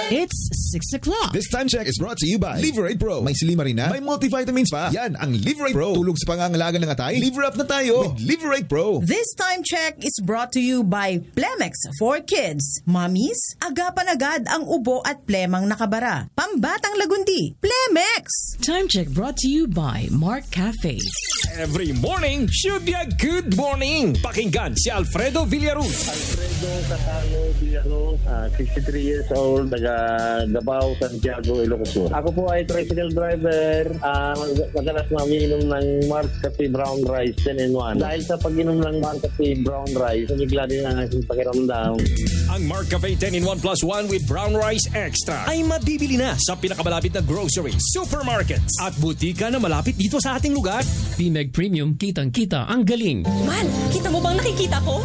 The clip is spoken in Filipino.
It's 6 o'clock. This time check is brought to you by Liverate Pro. May silimarin na, may multivitamins pa. Yan ang Liverate Pro. Tulog sa pangangalaga ng atay. Liver up na tayo with Liverate Pro. This time check is brought to you by Plemex for Kids. Mommies, agapan agad ang ubo at plemang nakabara. Pambatang lagundi, Plemex. Time check brought to you by Mark Cafe. Every morning should be a good morning. Pakinggan si Alfredo Villaruz. Alfredo Catalo Villaruz, 63 years old, taga Davao, Santiago, Ilocos Sur. Ako po ay tricycle driver. Madalas mamiinom ng Mark Cafe Brown Rice 10-in-1. Dahil sa pag-inom ng Mark Cafe Brown Rice, nagigla din ang aking pakiramdam. Ang Mark Cafe 10-in-1 plus 1 with Brown Rice Extra ay mabibili na sa pinakamalapit na groceries, supermarkets at butika na malapit dito sa ating lugar. PMEG Premium, kitang-kita ang galing. Man, kita mo bang nakikita ko?